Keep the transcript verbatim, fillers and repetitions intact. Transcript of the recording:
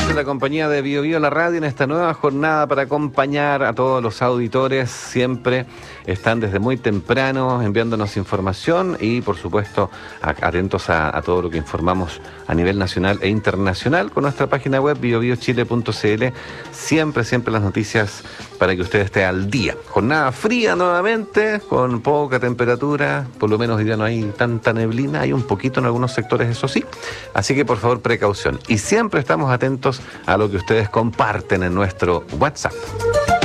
nuevamente la compañía de Bio Bio La Radio en esta nueva jornada para acompañar a todos los auditores. Siempre están desde muy temprano enviándonos información y, por supuesto, atentos a, a todo lo que informamos a nivel nacional e internacional con nuestra página web bio bio chile punto c l. Siempre, siempre las noticias para que usted esté al día. Jornada fría nuevamente, con poca temperatura, por lo menos hoy día no hay tanta neblina, hay un poquito en algunos sectores, eso sí. Así que, por favor, precaución. Y siempre estamos atentos a lo que ustedes comparten en nuestro WhatsApp.